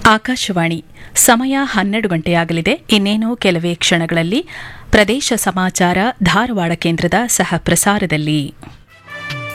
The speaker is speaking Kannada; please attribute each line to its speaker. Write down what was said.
Speaker 1: ಆಕಾಶವಾಣಿ ಸಮಯ 12 ಗಂಟೆಯಾಗಲಿದೆ. ಇನ್ನೇನು ಕೆಲವೇ ಕ್ಷಣಗಳಲ್ಲಿ ಪ್ರದೇಶ ಸಮಾಚಾರ ಧಾರವಾಡ ಕೇಂದ್ರದ ಸಹ ಪ್ರಸಾರದಲ್ಲಿ.